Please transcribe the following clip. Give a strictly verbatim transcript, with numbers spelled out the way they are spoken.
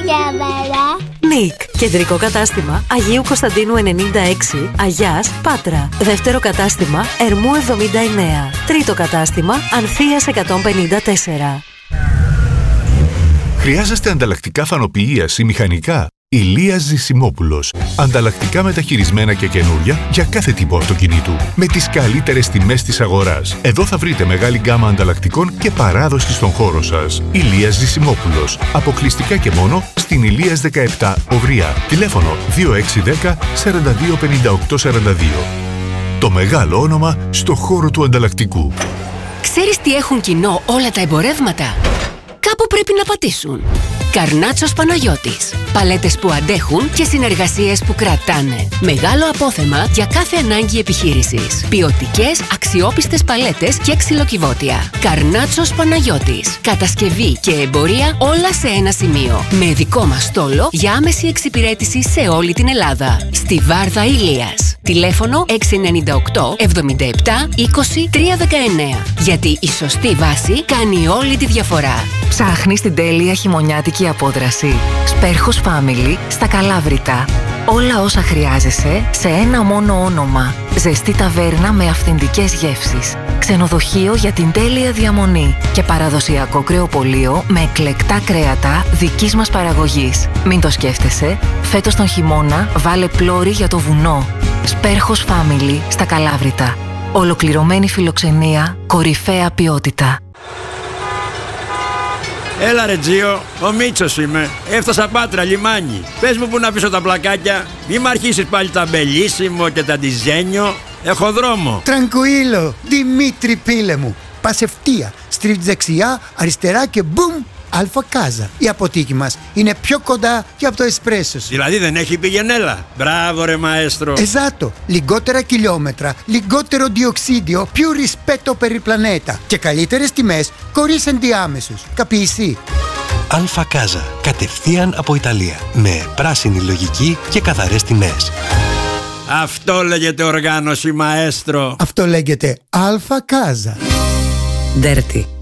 για μένα. Νικ, κεντρικό κατάστημα Αγίου Κωνσταντίνου ενενήντα έξι, Αγιάς, Πάτρα. Δεύτερο κατάστημα Ερμού εβδομήντα εννέα. Τρίτο κατάστημα Ανθείας εκατόν πενήντα τέσσερα. Χρειάζεστε ανταλλακτικά φανοποιίας ή μηχανικά? Ηλίας Ζησιμόπουλος. Ανταλλακτικά μεταχειρισμένα και καινούρια για κάθε τύπο αυτοκινήτου. Με τις καλύτερες τιμές της αγοράς. Εδώ θα βρείτε μεγάλη γκάμα ανταλλακτικών και παράδοση στον χώρο σας. Ηλίας Ζησιμόπουλος. Αποκλειστικά και μόνο στην Ηλίας δεκαεπτά, Οvrία. Τηλέφωνο δύο έξι ένα μηδέν σαράντα δύο πενήντα οκτώ σαράντα δύο. Το μεγάλο όνομα στο χώρο του ανταλλακτικού. Ξέρεις τι έχουν κοινό όλα τα εμπορεύματα? Κάπου πρέπει να πατήσουν. Καρνάτσος Παναγιώτης. Παλέτες που αντέχουν και συνεργασίες που κρατάνε. Μεγάλο απόθεμα για κάθε ανάγκη επιχείρησης. Ποιοτικές, αξιόπιστες παλέτες και ξυλοκιβώτια. Καρνάτσος Παναγιώτης. Κατασκευή και εμπορία όλα σε ένα σημείο. Με δικό μας στόλο για άμεση εξυπηρέτηση σε όλη την Ελλάδα. Στη Βάρδα Ηλίας. Τηλέφωνο έξι εννιά οκτώ εβδομήντα επτά είκοσι τρία δεκαεννέα. Γιατί η σωστή βάση κάνει όλη τη διαφορά. Ψάχνεις την τέλεια χειμωνιάτικη απόδραση? Σπέρχος Family στα Καλάβρητα. Όλα όσα χρειάζεσαι σε ένα μόνο όνομα. Ζεστή ταβέρνα με αυθεντικές γεύσεις. Ξενοδοχείο για την τέλεια διαμονή. Και παραδοσιακό κρεοπωλείο με εκλεκτά κρέατα δικής μας παραγωγής. Μην το σκέφτεσαι, φέτος τον χειμώνα βάλε πλώρη για το βουνό. Σπέρχος Family στα Καλάβρητα. Ολοκληρωμένη φιλοξενία, κορυφαία ποιότητα. Έλα ρε Τζίο, ο Μίτσος είμαι. Έφτασα Πάτρα, λιμάνι. Πες μου που να πίσω τα πλακάκια. Μη μ' αρχίσεις πάλι τα μπελίσιμο και τα ντιζένιο. Έχω δρόμο. Τρανκουίλο, Δημήτρη πίλε μου. Πας ευθεία, στρίβεις δεξιά, αριστερά και μπουμ, Αλφα Κάζα. Η αποθήκη μας είναι πιο κοντά και από το εσπρέσο σου. Δηλαδή δεν έχει πηγενέλα. Μπράβο ρε μαέστρο. Εζάτο, λιγότερα χιλιόμετρα, λιγότερο διοξίδιο, più rispetto per il pianeta. Και καλύτερες τιμές χωρίς ενδιάμεσους. Καπείσι. Αλφα Κάζα, κατευθείαν από Ιταλία. Με πράσινη λογική και καθαρές τιμές. Αυτό λέγεται οργάνωση μαέστρο. Αυτό λέγεται Αλφα Κάζα. Dirty.